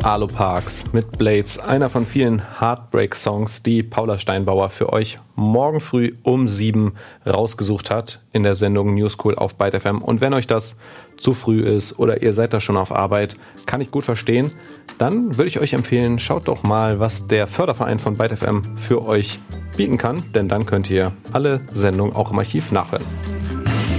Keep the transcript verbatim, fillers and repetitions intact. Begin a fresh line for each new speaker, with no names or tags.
Arlo Parks mit Blades, einer von vielen Heartbreak-Songs, die Paula Steinbauer für euch morgen früh um sieben rausgesucht hat in der Sendung New School auf Byte F M. Und wenn euch das zu früh ist oder ihr seid da schon auf Arbeit, kann ich gut verstehen, dann würde ich euch empfehlen, schaut doch mal, was der Förderverein von Byte F M für euch bieten kann, denn dann könnt ihr alle Sendungen auch im Archiv nachhören.